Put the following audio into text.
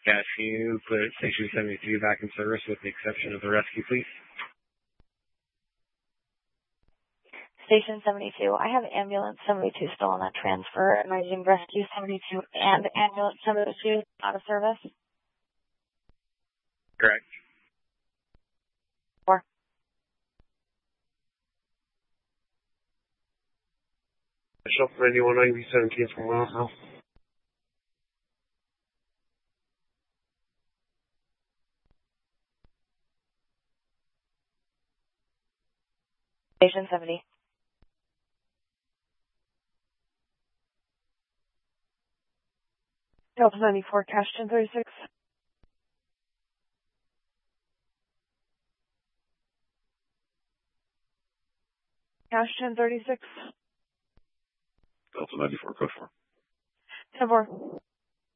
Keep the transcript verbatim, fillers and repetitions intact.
Can you put Station seventy-two back in service with the exception of the rescue, please? Station seventy-two, I have ambulance seventy-two still on that transfer. Am I using rescue seventy-two and ambulance seventy-two out of service? Correct. Four. Bishop for anyone ninety seventeen from Wellsville. Station seventy. Delta ninety-four, Cash ten thirty-six. Cash ten thirty-six. Delta ninety-four, code four. ten four.